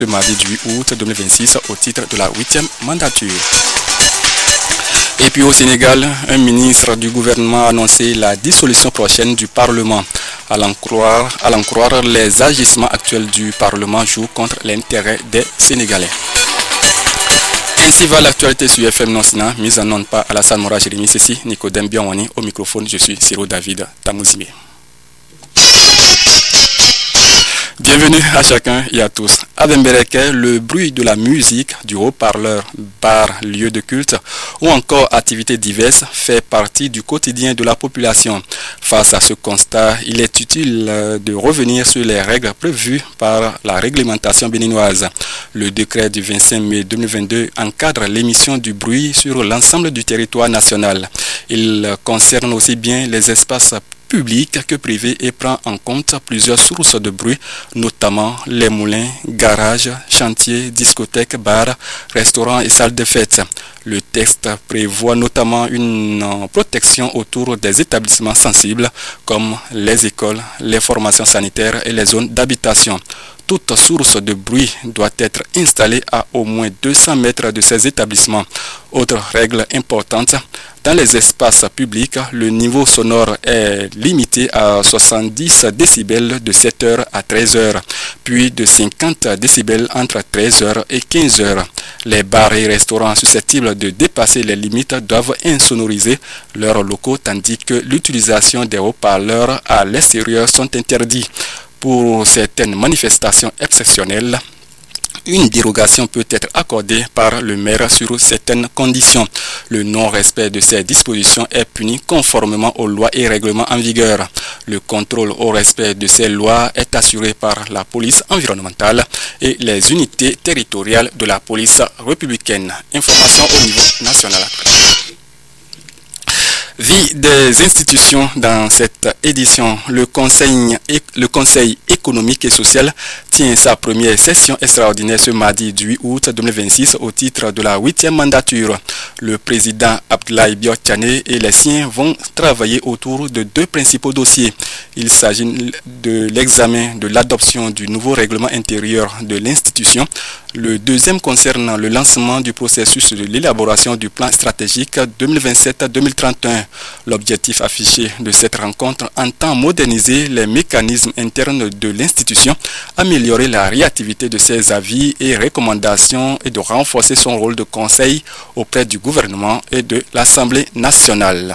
le mardi du 8 août 2026 au titre de la 8e mandature. Et puis au Sénégal, un ministre du gouvernement a annoncé la dissolution prochaine du Parlement. À l'en croire, les agissements actuels du Parlement jouent contre l'intérêt des Sénégalais. Ainsi va l'actualité sur FM Nonsina, mise en onde par Alassane Mora Jérémy Sessi, Nicodème Bianwani. Au microphone, je suis Ciro David Tamouzimé. Bienvenue à chacun et à tous. À Bembereke, le bruit de la musique, du haut-parleur, bar, lieu de culte ou encore activités diverses fait partie du quotidien de la population. Face à ce constat, il est utile de revenir sur les règles prévues par la réglementation béninoise. Le décret du 25 mai 2022 encadre l'émission du bruit sur l'ensemble du territoire national. Il concerne aussi bien les espaces public que privé et prend en compte plusieurs sources de bruit, notamment les moulins, garages, chantiers, discothèques, bars, restaurants et salles de fête. Le texte prévoit notamment une protection autour des établissements sensibles comme les écoles, les formations sanitaires et les zones d'habitation. Toute source de bruit doit être installée à au moins 200 mètres de ces établissements. Autre règle importante, dans les espaces publics, le niveau sonore est limité à 70 décibels de 7h à 13h, puis de 50 décibels entre 13h et 15h. Les bars et restaurants susceptibles de dépasser les limites doivent insonoriser leurs locaux tandis que l'utilisation des haut-parleurs à l'extérieur sont interdits. Pour certaines manifestations exceptionnelles, une dérogation peut être accordée par le maire sur certaines conditions. Le non-respect de ces dispositions est puni conformément aux lois et règlements en vigueur. Le contrôle au respect de ces lois est assuré par la police environnementale et les unités territoriales de la police républicaine. Information au niveau national. Vie des institutions dans cette édition. Le Conseil économique et social tient sa première session extraordinaire ce mardi du 8 août 2026 au titre de la 8e mandature. Le président Abdoulaye Biotchane et les siens vont travailler autour de deux principaux dossiers. Il s'agit de l'examen de l'adoption du nouveau règlement intérieur de l'institution. Le deuxième concerne le lancement du processus de l'élaboration du plan stratégique 2027-2031. L'objectif affiché de cette rencontre entend moderniser les mécanismes internes de l'institution, améliorer la réactivité de ses avis et recommandations et de renforcer son rôle de conseil auprès du gouvernement et de l'Assemblée nationale.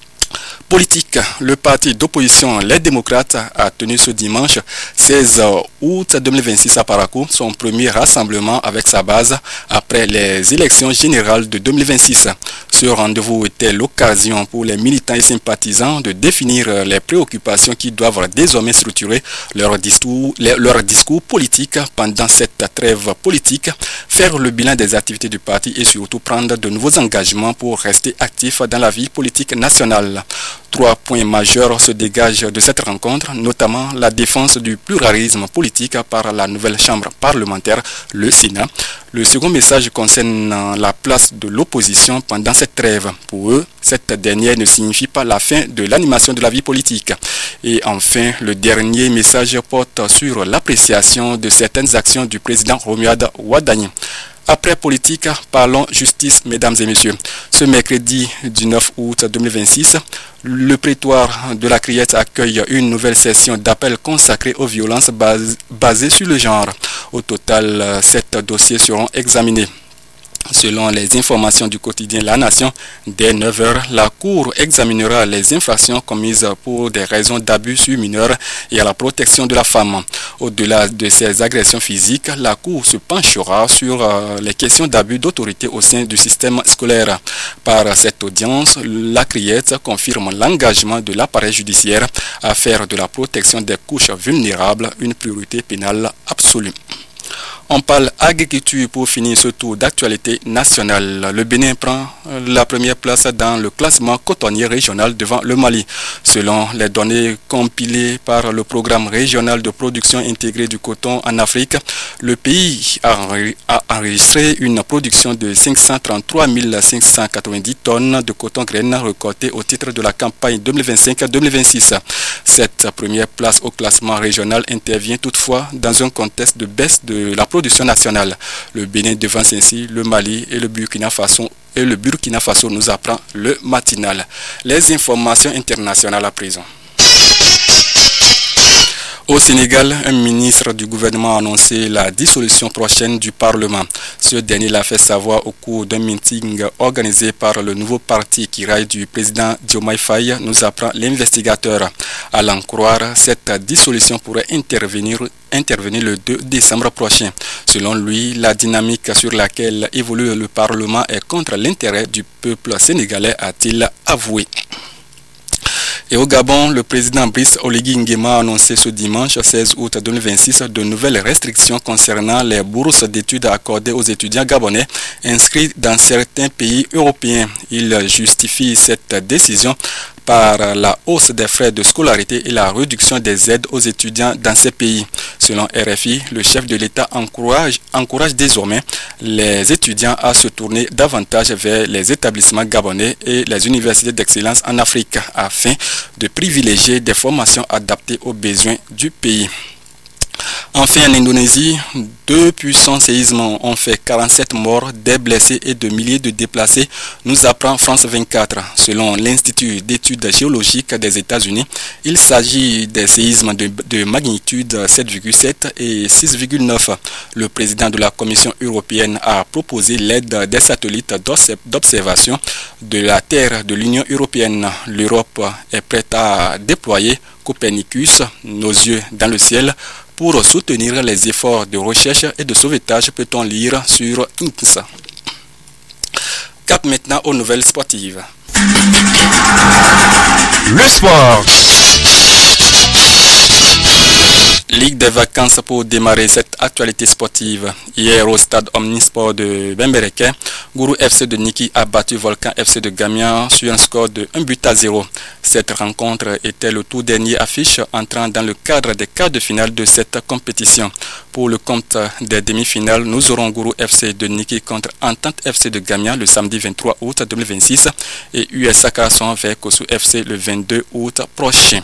Politique, le parti d'opposition Les Démocrates a tenu ce dimanche 16 août 2026 à Parakou son premier rassemblement avec sa base après les élections générales de 2026. Ce rendez-vous était l'occasion pour les militants et sympathisants de définir les préoccupations qui doivent désormais structurer leur discours politique pendant cette trêve politique, faire le bilan des activités du parti et surtout prendre de nouveaux engagements pour rester actifs dans la vie politique nationale. 3 points majeurs se dégagent de cette rencontre, notamment la défense du pluralisme politique par la nouvelle chambre parlementaire, le Sénat. Le second message concerne la place de l'opposition pendant cette trêve. Pour eux, cette dernière ne signifie pas la fin de l'animation de la vie politique. Et enfin, le dernier message porte sur l'appréciation de certaines actions du président Romuald Wadani. Après politique, parlons justice, mesdames et messieurs. Ce mercredi du 9 août 2026, le prétoire de la Criette accueille une nouvelle session d'appel consacrée aux violences basées sur le genre. Au total, 7 dossiers seront examinés. Selon les informations du quotidien La Nation, dès 9h, la Cour examinera les infractions commises pour des raisons d'abus sur mineurs et à la protection de la femme. Au-delà de ces agressions physiques, la Cour se penchera sur les questions d'abus d'autorité au sein du système scolaire. Par cette audience, la Criette confirme l'engagement de l'appareil judiciaire à faire de la protection des couches vulnérables une priorité pénale absolue. On parle agriculture pour finir ce tour d'actualité nationale. Le Bénin prend la première place dans le classement cotonnier régional devant le Mali. Selon les données compilées par le programme régional de production intégrée du coton en Afrique, le pays a enregistré une production de 533 590 tonnes de coton graine récoltées au titre de la campagne 2025-2026. Cette première place au classement régional intervient toutefois dans un contexte de baisse de la production production nationale. Le Bénin devance ainsi le Mali et le Burkina Faso. Et le Burkina Faso nous apprend le matinal. Les informations internationales à présent. Au Sénégal, un ministre du gouvernement a annoncé la dissolution prochaine du Parlement. Ce dernier l'a fait savoir au cours d'un meeting organisé par le nouveau parti Kiraï du président Diomaye Faye, nous apprend l'investigateur. À l'en croire, cette dissolution pourrait intervenir le 2 décembre prochain. Selon lui, la dynamique sur laquelle évolue le Parlement est contre l'intérêt du peuple sénégalais, a-t-il avoué. Et au Gabon, le président Brice Oligui Nguema a annoncé ce dimanche 16 août 2026 de nouvelles restrictions concernant les bourses d'études accordées aux étudiants gabonais inscrits dans certains pays européens. Il justifie cette décision par la hausse des frais de scolarité et la réduction des aides aux étudiants dans ces pays. Selon RFI, le chef de l'État encourage désormais les étudiants à se tourner davantage vers les établissements gabonais et les universités d'excellence en Afrique afin de privilégier des formations adaptées aux besoins du pays. Enfin, en Indonésie, 2 puissants séismes ont fait 47 morts, des blessés et de milliers de déplacés, nous apprend France 24. Selon l'Institut d'études géologiques des États-Unis, il s'agit des séismes de magnitude 7,7 et 6,9. Le président de la Commission européenne a proposé l'aide des satellites d'observation de la Terre de l'Union européenne. L'Europe est prête à déployer Copernicus, nos yeux dans le ciel, pour soutenir les efforts de recherche et de sauvetage, peut-on lire sur Inks. Cap maintenant aux nouvelles sportives. Le sport. Ligue des vacances pour démarrer cette actualité sportive. Hier au stade Omnisport de Bembereke, Gourou FC de Niki a battu Volcan FC de Gamian sur un score de 1-0. Cette rencontre était le tout dernier affiche entrant dans le cadre des quarts de finale de cette compétition. Pour le compte des demi-finales, nous aurons Gourou FC de Niki contre Entente FC de Gamian le samedi 23 août 2026 et USA Carson vers Kossou FC le 22 août prochain.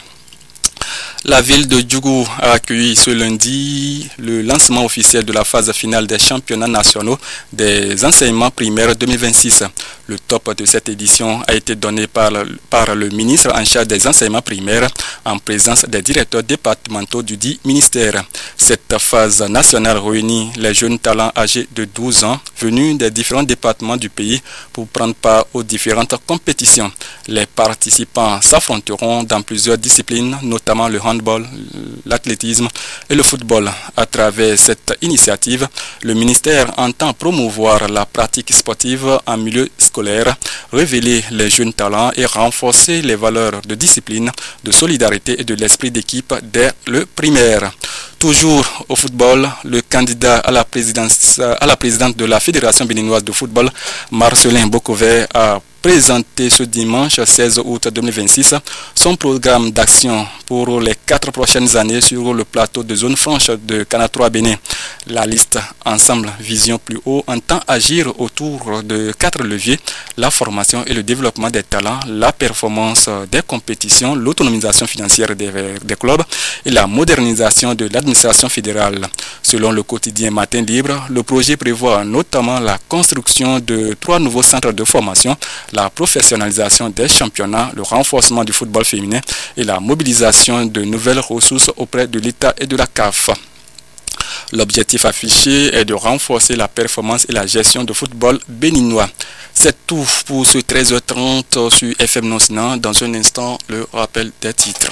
La ville de Djougou a accueilli ce lundi le lancement officiel de la phase finale des championnats nationaux des enseignements primaires 2026. Le top de cette édition a été donné par le ministre en charge des enseignements primaires en présence des directeurs départementaux du dit ministère. Cette phase nationale réunit les jeunes talents âgés de 12 ans venus des différents départements du pays pour prendre part aux différentes compétitions. Les participants s'affronteront dans plusieurs disciplines, notamment le handball, l'athlétisme et le football. À travers cette initiative, le ministère entend promouvoir la pratique sportive en milieu scolaire, révéler les jeunes talents et renforcer les valeurs de discipline, de solidarité et de l'esprit d'équipe dès le primaire. Toujours au football, le candidat à la présidence de la Fédération béninoise de football, Marcelin Bokovet, a présenté ce dimanche 16 août 2026 son programme d'action pour les 4 prochaines années sur le plateau de zone franche de Cana3 Bénin. La liste Ensemble Vision Plus Haut entend agir autour de 4 leviers: la formation et le développement des talents, la performance des compétitions, l'autonomisation financière des clubs et la modernisation de l'administration fédérale. Selon le quotidien Matin Libre, le projet prévoit notamment la construction de 3 nouveaux centres de formation, la professionnalisation des championnats, le renforcement du football féminin et la mobilisation de nouvelles ressources auprès de l'État et de la CAF. L'objectif affiché est de renforcer la performance et la gestion de football béninois. C'est tout pour ce 13h30 sur FM Nonsina. Dans un instant, le rappel des titres.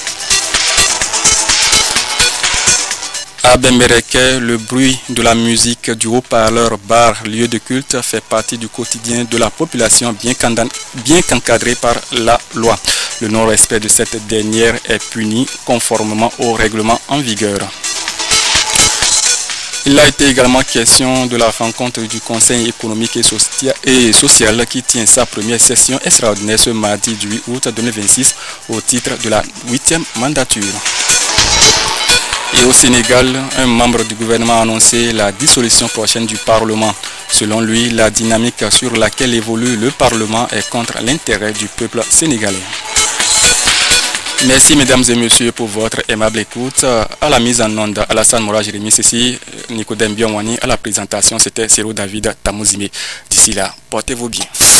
À Bembereke, le bruit de la musique du haut-parleur bar lieu de culte fait partie du quotidien de la population bien qu'encadré par la loi. Le non-respect de cette dernière est puni conformément au règlement en vigueur. Il a été également question de la rencontre du Conseil économique et social qui tient sa première session extraordinaire ce mardi du 8 août 2026 au titre de la 8e mandature. Et au Sénégal, un membre du gouvernement a annoncé la dissolution prochaine du Parlement. Selon lui, la dynamique sur laquelle évolue le Parlement est contre l'intérêt du peuple sénégalais. Merci mesdames et messieurs pour votre aimable écoute. À la mise en onde, Alassane Mora Jérémy, ceci, Nicodème Biomwani. À la présentation, c'était Ciro David Tamouzime. D'ici là, portez-vous bien.